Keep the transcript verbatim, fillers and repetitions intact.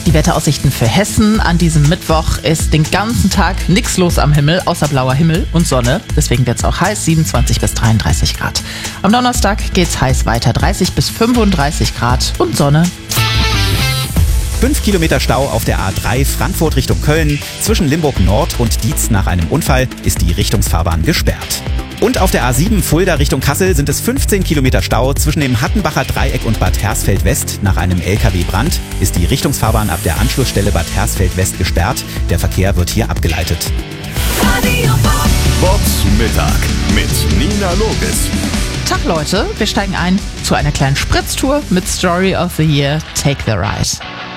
Die Wetteraussichten für Hessen. An diesem Mittwoch ist den ganzen Tag nichts los am Himmel, außer blauer Himmel und Sonne. Deswegen wird es auch heiß, siebenundzwanzig bis dreiunddreißig Grad. Am Donnerstag geht's heiß weiter, dreißig bis fünfunddreißig Grad und Sonne. Fünf Kilometer Stau auf der A drei Frankfurt Richtung Köln. Zwischen Limburg Nord und Dietz nach einem Unfall ist die Richtungsfahrbahn gesperrt. Und auf der A sieben Fulda Richtung Kassel sind es fünfzehn Kilometer Stau. Zwischen dem Hattenbacher Dreieck und Bad Hersfeld West nach einem L K W-Brand ist die Richtungsfahrbahn ab der Anschlussstelle Bad Hersfeld West gesperrt. Der Verkehr wird hier abgeleitet. Vox Mittag mit Nina Logis. Tag Leute, wir steigen ein zu einer kleinen Spritztour mit Story of the Year, Take the Ride.